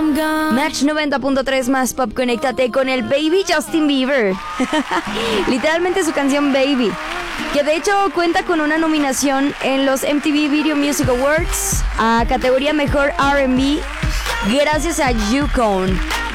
Match 90.3 más pop, conéctate con el Baby Justin Bieber. Literalmente su canción Baby, que de hecho cuenta con una nominación en los MTV Video Music Awards a categoría Mejor R&B gracias a Yukon.